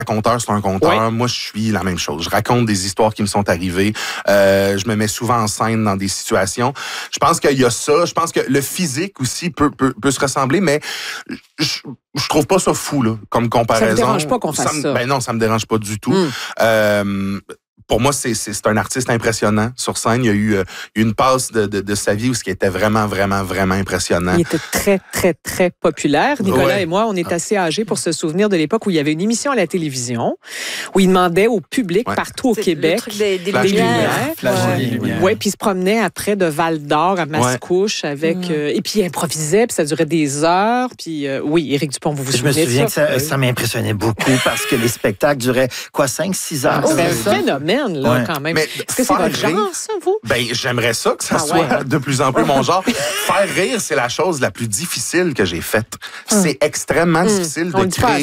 raconteur, c'est un conteur. Oui. Moi, je suis la même chose. Je raconte des histoires qui me sont arrivées. Je me mets souvent en scène dans des situations. Je pense qu'il y a ça. Je pense que le physique aussi peut se ressembler, mais je trouve pas ça fou, là, comme comparaison. Ça me dérange pas qu'on fasse ça. Ben non, ça me dérange pas du tout. Pour moi, c'est un artiste impressionnant sur scène. Il y a eu une passe de sa vie où ce qui était vraiment, vraiment, vraiment impressionnant. Il était très, très, très populaire. Nicolas et moi, on est assez âgés pour se souvenir de l'époque où il y avait une émission à la télévision où il demandait au public partout au Québec le truc des lumières. Oui, puis il se promenait après de Val-d'Or à Mascouche avec... et puis il improvisait, puis ça durait des heures. Puis oui, Éric Dupont, vous vous souvenez de ça? Je me souviens que ça m'impressionnait beaucoup parce que les spectacles duraient, 5-6 heures? C'est un phénomène. Là, quand même. Est-ce que c'est votre genre, ça, vous? Ben, j'aimerais ça que ça soit de plus en plus mon genre. Faire rire, c'est la chose la plus difficile que j'ai faite. C'est extrêmement difficile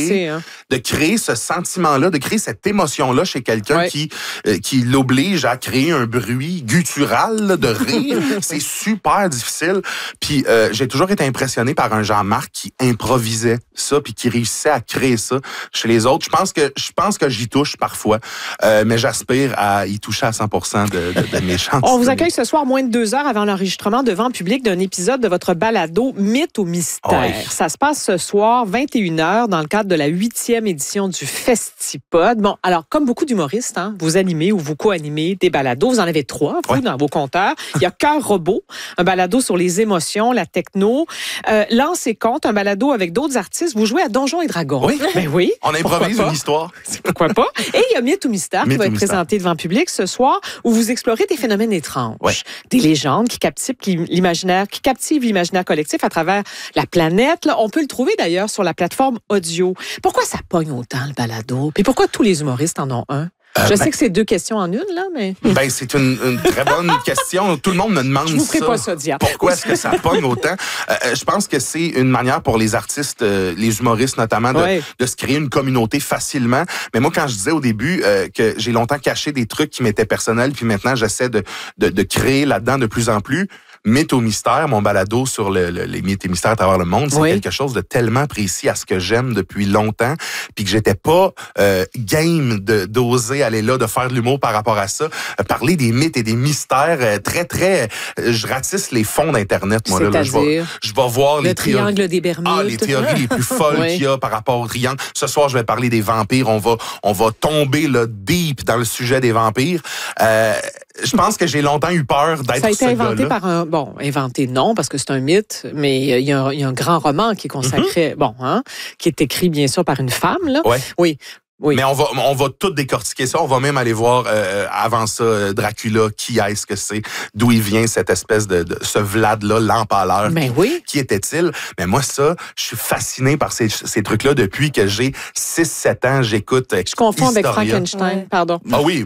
de créer ce sentiment-là, de créer cette émotion-là chez quelqu'un qui l'oblige à créer un bruit guttural de rire. C'est super difficile. Puis j'ai toujours été impressionné par un Jean-Marc qui improvisait ça puis qui réussissait à créer ça chez les autres. Je pense que j'y touche parfois, mais j'aspire à y toucher à 100% de mes chances. On vous accueille ce soir moins de 2 heures avant l'enregistrement devant public d'un épisode de votre balado Mythe ou mystère. Ça se passe ce soir, 21h, dans le cadre de la 8e édition du Festipod. Bon, alors, comme beaucoup d'humoristes, vous animez ou vous co-animez des balados. Vous en avez 3, vous, dans vos compteurs. Il y a Cœur Robot, un balado sur les émotions, la techno. Lance et Compte, un balado avec d'autres artistes. Vous jouez à Donjons et Dragons. Oui. Ben oui. On improvise une histoire. Pourquoi pas? Et il y a Mythe ou mystère qui va être présenté devant public ce soir, où vous explorez des phénomènes étranges, des légendes qui captivent l'imaginaire collectif à travers la planète. Là, on peut le trouver d'ailleurs sur la plateforme audio. Pourquoi ça pogne autant le balado? Puis pourquoi tous les humoristes en ont un? Je sais que c'est 2 questions en une, là, mais... Ben, c'est une très bonne question. Tout le monde me demande ça. Je vous ferai pas ça, Dia. Pourquoi est-ce que ça pogne autant? Je pense que c'est une manière pour les artistes, les humoristes notamment, de se créer une communauté facilement. Mais moi, quand je disais au début que j'ai longtemps caché des trucs qui m'étaient personnels, puis maintenant, j'essaie de créer là-dedans de plus en plus. Mythe au mystère, mon balado sur les mythes et mystères à travers le monde, c'est quelque chose de tellement précis à ce que j'aime depuis longtemps, puis que j'étais pas game d'oser aller là, de faire de l'humour par rapport à ça. Parler des mythes et des mystères, très, très... je ratisse les fonds d'Internet, moi. Là, je vais voir le triangle des Bermudes. Les théories les plus folles qu'il y a par rapport au triangle. Ce soir, je vais parler des vampires. On va tomber là, deep dans le sujet des vampires. Je pense que j'ai longtemps eu peur d'être ce gars-là. Ça a été inventé par un... Bon, inventé non, parce que c'est un mythe, mais il y a un grand roman qui est consacré... qui est écrit, bien sûr, par une femme, là. Oui. Mais on va tout décortiquer ça. On va même aller voir avant ça Dracula, qui est-ce que c'est, d'où il vient cette espèce de ce Vlad-là, l'empaleur. Qui était-il? Mais moi, ça, je suis fasciné par ces trucs-là depuis que j'ai 6-7 ans. J'écoute Je confonds avec Frankenstein, pardon. Ah oui.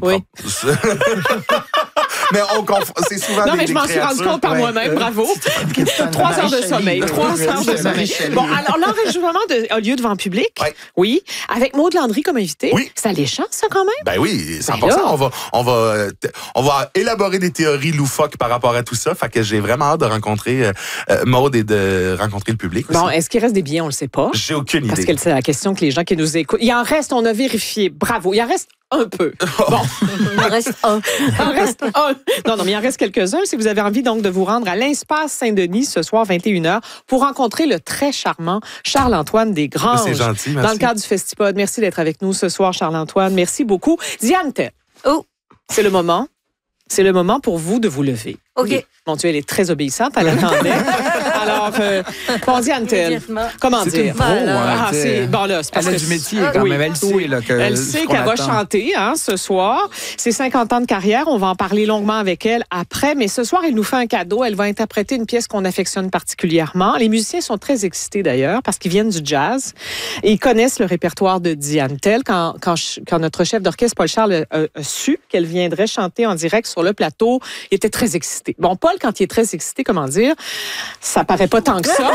Mais c'est souvent non, mais je m'en suis rendu compte par moi-même. Bravo. 3 heures de sommeil. 3 heures de sommeil. Bon, alors l'enregistrement a lieu devant public. Oui. Avec Maud Landry comme invité. Oui. C'est alléchant, ça, quand même? Ben oui, 100%. On va élaborer des théories loufoques par rapport à tout ça. Fait que j'ai vraiment hâte de rencontrer Maud et de rencontrer le public aussi. Bon, est-ce qu'il reste des billets? On le sait pas. J'ai aucune idée. Parce que c'est la question que les gens qui nous écoutent... Il en reste, on a vérifié. Bravo. Il en reste un peu. Bon. Il en reste un. Non, mais il en reste quelques-uns. Si vous avez envie donc de vous rendre à l'Espace Saint-Denis ce soir, 21h, pour rencontrer le très charmant Charles-Antoine Desgranges. C'est gentil, merci. Dans le cadre du Festipod. Merci d'être avec nous ce soir, Charles-Antoine. Merci beaucoup. Diane Tell. C'est le moment. C'est le moment pour vous de vous lever. OK. Oui. Mon Dieu, elle est très obéissante. Elle attendait. Alors, bon, Diane Tell, comment dire? C'est parce que du métier, quand même. Elle sait elle sait qu'elle va chanter ce soir. C'est 50 ans de carrière. On va en parler longuement avec elle après. Mais ce soir, elle nous fait un cadeau. Elle va interpréter une pièce qu'on affectionne particulièrement. Les musiciens sont très excités, d'ailleurs, parce qu'ils viennent du jazz. Et ils connaissent le répertoire de Diane Tell. Quand notre chef d'orchestre, Paul Charles, a su qu'elle viendrait chanter en direct sur le plateau, il était très excité. Bon, Paul, quand il est très excité, comment dire, ça paraît pas tant que ça.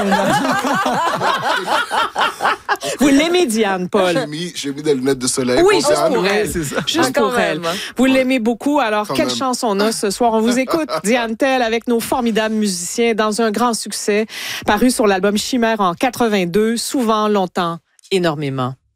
Vous l'aimez, Diane, Paul? J'ai mis des lunettes de soleil. Oui, juste pour elle. Juste pour elle. Vous l'aimez beaucoup. Alors, quelle chance on a ce soir? On vous écoute, Diane Tell, avec nos formidables musiciens, dans un grand succès, paru sur l'album Chimère en 82, souvent, longtemps, énormément.